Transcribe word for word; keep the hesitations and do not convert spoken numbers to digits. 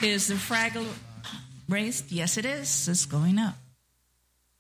Is the Fraggle raised? Yes, it is. It's going up.